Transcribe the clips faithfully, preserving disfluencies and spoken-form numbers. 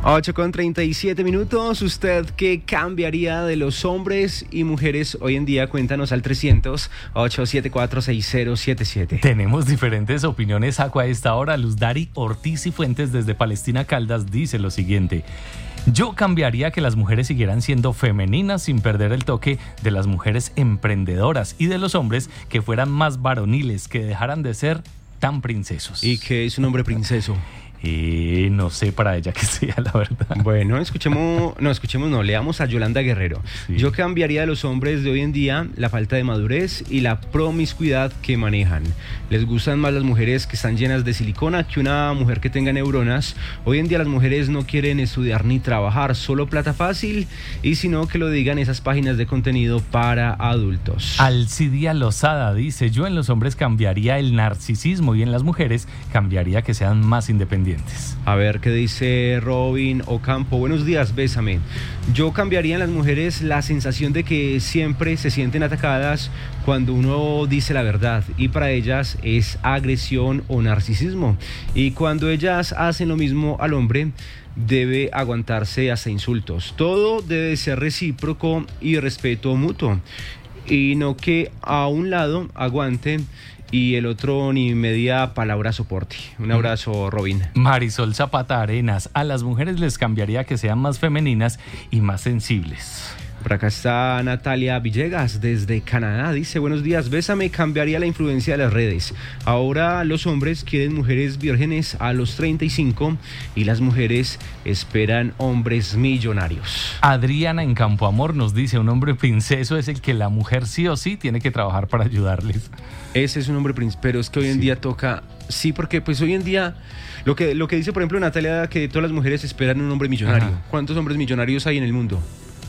ocho con treinta y siete minutos. ¿Usted qué cambiaría de los hombres y mujeres hoy en día? Cuéntanos al trescientos, ochocientos setenta y cuatro, sesenta setenta y siete. Tenemos diferentes opiniones, Aqua, a esta hora. Luz Dari Ortiz y Fuentes desde Palestina Caldas dice lo siguiente: yo cambiaría que las mujeres siguieran siendo femeninas sin perder el toque de las mujeres emprendedoras, y de los hombres que fueran más varoniles, que dejaran de ser tan princesos. ¿Y qué es un hombre princeso? Eh, no sé para ella que sea, la verdad. Bueno, escuchemos, no, escuchemos, no, leamos a Yolanda Guerrero. Sí. Yo cambiaría de los hombres de hoy en día la falta de madurez y la promiscuidad que manejan. Les gustan más las mujeres que están llenas de silicona que una mujer que tenga neuronas. Hoy en día las mujeres no quieren estudiar ni trabajar, solo plata fácil, y si no, que lo digan esas páginas de contenido para adultos. Alcidia Lozada dice: yo en los hombres cambiaría el narcisismo y en las mujeres cambiaría que sean más independientes. A ver qué dice Robin Ocampo. Buenos días, bésame. Yo cambiaría en las mujeres la sensación de que siempre se sienten atacadas cuando uno dice la verdad, y para ellas es agresión o narcisismo. Y cuando ellas hacen lo mismo al hombre, debe aguantarse hasta insultos. Todo debe ser recíproco y respeto mutuo, y no que a un lado aguante y el otro ni media palabra soporte. Un abrazo, Robin. Marisol Zapata Arenas: a las mujeres les cambiaría que sean más femeninas y más sensibles. Por acá está Natalia Villegas desde Canadá. Dice: buenos días, bésame, cambiaría la influencia de las redes. Ahora los hombres quieren mujeres vírgenes a los treinta y cinco y las mujeres esperan hombres millonarios. Adriana en Campo Amor nos dice: un hombre princeso es el que la mujer sí o sí tiene que trabajar para ayudarles. Ese es un hombre princeso, pero es que hoy en sí. día toca... Sí, porque pues hoy en día lo que, lo que dice, por ejemplo, Natalia, que todas las mujeres esperan un hombre millonario. Ajá. ¿Cuántos hombres millonarios hay en el mundo?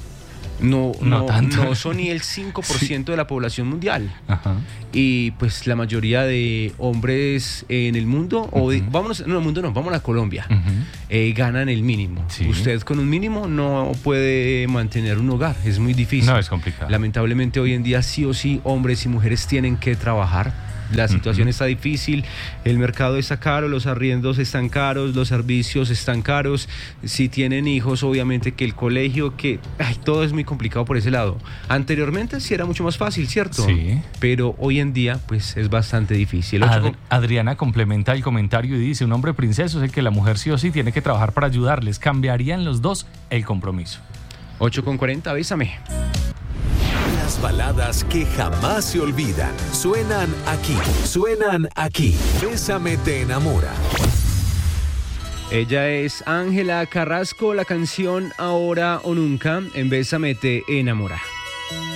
No, no, no, no son ni el cinco por ciento sí. de la población mundial. Ajá. Y pues la mayoría de hombres en el mundo, uh-huh. o de, vámonos, no, el mundo no, vamos a Colombia, uh-huh. eh, ganan el mínimo. Sí. Usted con un mínimo no puede mantener un hogar, es muy difícil. No, es complicado. Lamentablemente hoy en día sí o sí hombres y mujeres tienen que trabajar. La situación uh-huh. está difícil, el mercado está caro, los arriendos están caros, los servicios están caros. Si tienen hijos, obviamente que el colegio, que ay, todo es muy complicado por ese lado. Anteriormente sí era mucho más fácil, ¿cierto? Sí. Pero hoy en día pues es bastante difícil. Ad- con... Adriana complementa el comentario y dice: un hombre princeso es el que la mujer sí o sí tiene que trabajar para ayudarles. Cambiarían los dos el compromiso. ocho con cuarenta, avísame. Las baladas que jamás se olvidan suenan aquí, suenan aquí. Bésame te enamora. Ella es Ángela Carrasco, la canción Ahora o Nunca en Bésame te enamora.